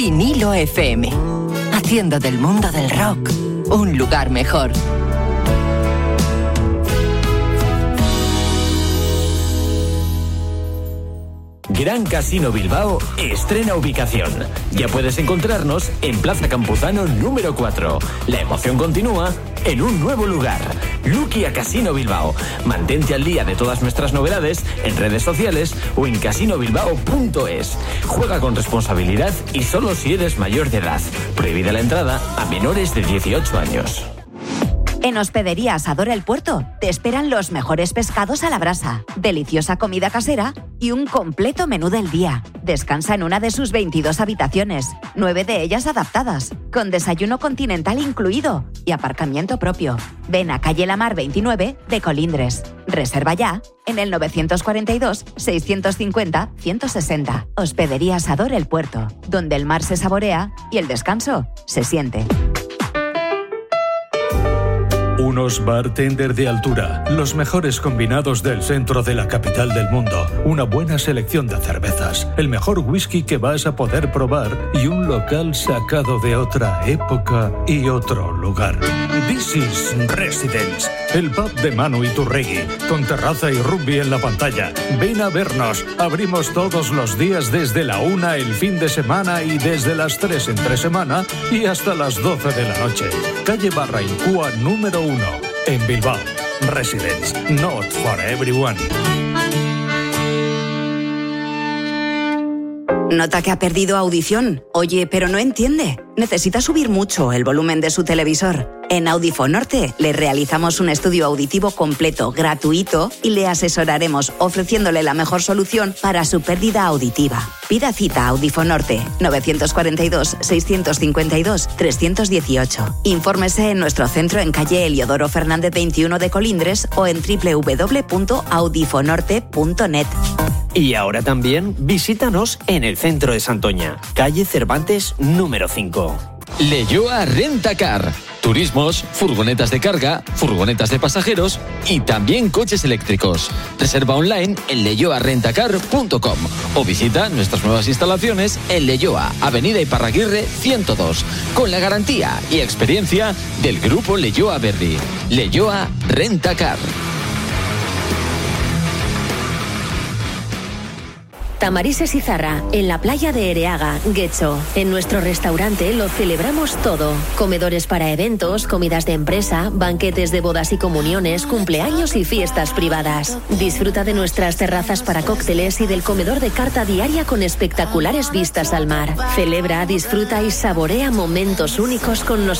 Vinilo FM, haciendo del mundo del rock un lugar mejor. Gran Casino Bilbao estrena ubicación. Ya puedes encontrarnos en Plaza Campuzano número 4. La emoción continúa en un nuevo lugar. Luquia Casino Bilbao. Mantente al día de todas nuestras novedades en redes sociales o en casinobilbao.es. Juega con responsabilidad y solo si eres mayor de edad. Prohibida la entrada a menores de 18 años. En Hospedería Asador El Puerto te esperan los mejores pescados a la brasa, deliciosa comida casera y un completo menú del día. Descansa en una de sus 22 habitaciones, 9 de ellas adaptadas, con desayuno continental incluido y aparcamiento propio. Ven a calle La Mar 29 de Colindres. Reserva ya en el 942-650-160. Hospedería Asador El Puerto, donde el mar se saborea y el descanso se siente. Unos bartender de altura, los mejores combinados del centro de la capital del mundo, una buena selección de cervezas, el mejor whisky que vas a poder probar y un local sacado de otra época y otro lugar. This is Residence, el pub de Manu Iturregui, con terraza y rugby en la pantalla. Ven a vernos, abrimos todos los días desde la 1 el fin de semana y desde las 3 entre semana y hasta las 12 de la noche. Calle Barra Incúa número 1, en Bilbao. Residence, not for everyone. ¿Nota que ha perdido audición? Oye, pero no entiende. Necesita subir mucho el volumen de su televisor. En Audifonorte le realizamos un estudio auditivo completo, gratuito, y le asesoraremos ofreciéndole la mejor solución para su pérdida auditiva. Pida cita a Audifonorte 942-652-318. Infórmese en nuestro centro en calle Eliodoro Fernández 21 de Colindres o en www.audifonorte.net. Y ahora también visítanos en el centro de Santoña, calle Cervantes número 5. Leyoa Rentacar. Turismos, furgonetas de carga, furgonetas de pasajeros y también coches eléctricos. Reserva online en leyoarrentacar.com o visita nuestras nuevas instalaciones en Leyoa, Avenida Iparraguirre 102, con la garantía y experiencia del grupo Leyoa Verdi. Leyoa Rentacar. Tamarises Izarra, en la playa de Ereaga, Guecho. En nuestro restaurante lo celebramos todo. Comedores para eventos, comidas de empresa, banquetes de bodas y comuniones, cumpleaños y fiestas privadas. Disfruta de nuestras terrazas para cócteles y del comedor de carta diaria con espectaculares vistas al mar. Celebra, disfruta y saborea momentos únicos con nosotros.